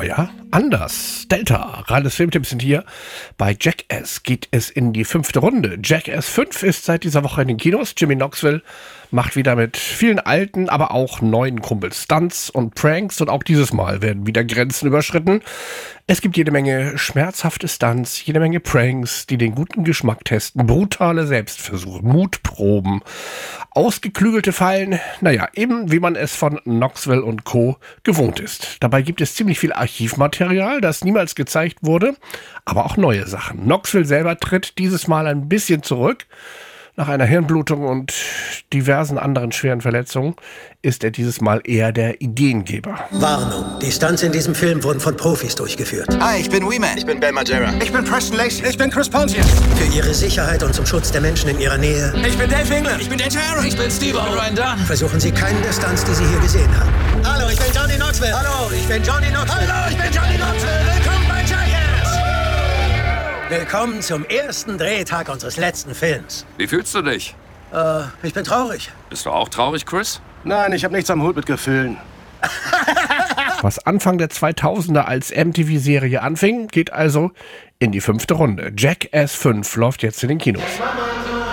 Neuer, anders. Delta, Ralles Filmtipps sind hier. Bei Jackass geht es in die 5. Runde. Jackass 5 ist seit dieser Woche in den Kinos. Jimmy Knoxville macht wieder mit vielen alten, aber auch neuen Kumpels Stunts und Pranks. Und auch dieses Mal werden wieder Grenzen überschritten. Es gibt jede Menge schmerzhafte Stunts, jede Menge Pranks, die den guten Geschmack testen, brutale Selbstversuche, Mutproben, ausgeklügelte Fallen. Naja, eben wie man es von Knoxville und Co. gewohnt ist. Dabei gibt es ziemlich viel Archivmaterial, das niemals gezeigt wurde, aber auch neue Sachen. Knoxville selber tritt dieses Mal ein bisschen zurück. Nach einer Hirnblutung und diversen anderen schweren Verletzungen ist er dieses Mal eher der Ideengeber. Warnung, die Stunts in diesem Film wurden von Profis durchgeführt. Hi, ich bin Wee-Man. Ich bin Ben Margera. Ich bin Preston Lacey. Ich bin Chris Pontius. Für ihre Sicherheit und zum Schutz der Menschen in ihrer Nähe Ich bin Dave England. Ich bin Ed Harris. Ich bin Steve Ryan Dunn. versuchen sie keinen der Stunts, die sie hier gesehen haben. Hallo, ich bin Johnny Knoxville. Hallo, ich bin Johnny Knoxville. Hallo, ich bin Johnny Knoxville. Willkommen bei Jackass. Willkommen zum ersten Drehtag unseres letzten Films. Wie fühlst du dich? Ich bin traurig. Bist du auch traurig, Chris? Nein, ich habe nichts am Hut mit Gefühlen. Was Anfang der 2000er als MTV-Serie anfing, geht also in die 5. Runde. Jackass 5 läuft jetzt in den Kinos.